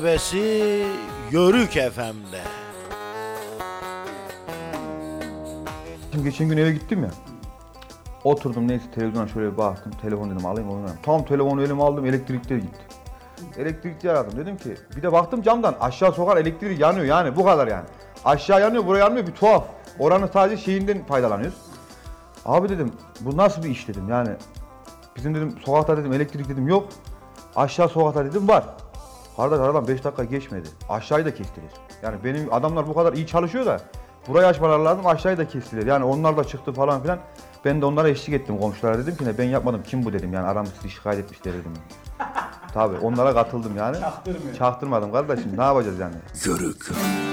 Vesi Yörük FM'de. Şimdi geçen gün eve gittim ya. Oturdum neyse televizyona şöyle bir baktım. Telefon dedim alayım oynayayım. Tam telefonu elime aldım elektrikler gitti. Elektrikçi aradım dedim ki bir de baktım camdan aşağı sokar elektrik yanıyor yani bu kadar yani. Aşağı yanıyor buraya yanmıyor bir tuhaf. Oranın sadece şeyinden faydalanıyoruz. Abi dedim bu nasıl bir iş dedim yani. Bizim dedim sokakta dedim elektrik dedim yok. Aşağı sokakta dedim var. Kardeş aradan 5 dakika geçmedi. Aşağıyı da kestiler. Yani benim adamlar bu kadar iyi çalışıyor da burayı açmaları lazım aşağıyı da kestiler. Yani onlar da çıktı falan filan. Ben de onlara eşlik ettim komşulara dedim ki ne ben yapmadım kim bu dedim yani aramı sizi şikayet etmişler dedim. Tabii onlara katıldım yani. Çaktırmadım kardeşim ne yapacağız yani. Yörük.